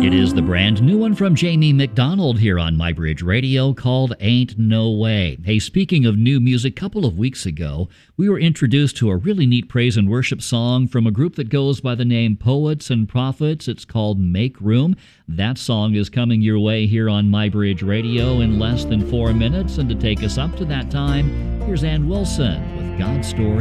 It is the brand new one from Jamie McDonald here on MyBridge Radio called Ain't No Way. Hey, speaking of new music, a couple of weeks ago, we were introduced to a really neat praise and worship song from a group that goes by the name Poets and Prophets. It's called Make Room. That song is coming your way here on MyBridge Radio in less than 4 minutes. And to take us up to that time, here's Ann Wilson with God's Story.